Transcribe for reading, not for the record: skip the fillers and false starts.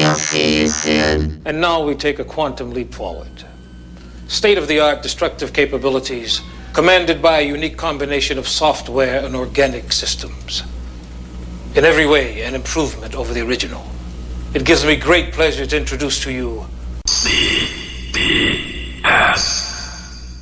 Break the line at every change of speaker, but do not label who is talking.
And now we take a quantum leap forward. State-of-the-art destructive capabilities commanded by a unique combination of software and organic systems. In every way, an improvement over the original. It gives me great pleasure to introduce to you
CBS.